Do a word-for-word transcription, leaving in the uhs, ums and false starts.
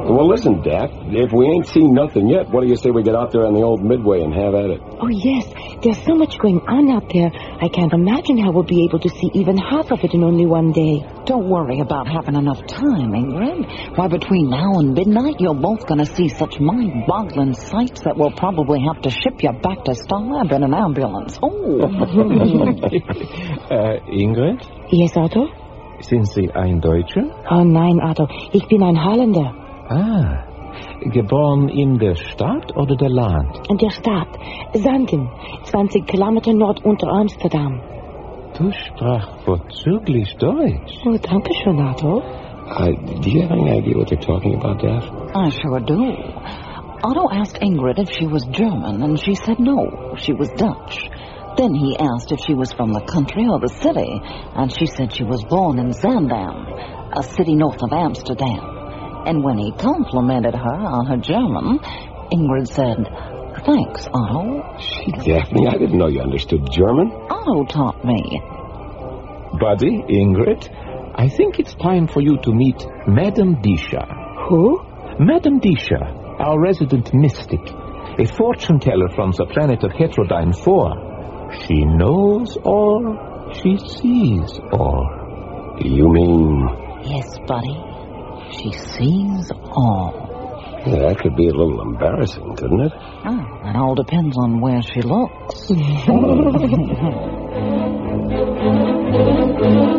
Well, listen, Daff, if we ain't seen nothing yet, what do you say we get out there on the old Midway and have at it? Oh, yes. There's so much going on out there. I can't imagine how we'll be able to see even half of it in only one day. Don't worry about having enough time, Ingrid. Why, between now and midnight, you're both going to see such mind-boggling sights that we'll probably have to ship you back to Starlab in an ambulance. Oh. uh, Ingrid? Yes, Otto? Sind Sie ein Deutscher? Oh, nein, Otto. Ich bin ein Holländer. Ah, geboren in der Stadt oder der Land? In der Stadt. Sanden. zwanzig Kilometer nord unter Amsterdam. Du sprachst vorzüglich Deutsch. Oh, danke schön, Otto. Uh, do you have any idea what they're talking about, Daff? I sure do. Otto asked Ingrid if she was German, and she said no, she was Dutch. Then he asked if she was from the country or the city, and she said she was born in Zaandam, a city north of Amsterdam. And when he complimented her on her German, Ingrid said, "Thanks, Otto." Gee, Daphne, I didn't know you understood German. Otto taught me. Buddy, Ingrid, I think it's time for you to meet Madame Disha. Who? Madame Disha, our resident mystic, a fortune teller from the planet of Heterodyne four. She knows all, she sees all. You mean... Yes, buddy. She sees all. Yeah, that could be a little embarrassing, couldn't it? Oh, it all depends on where she looks.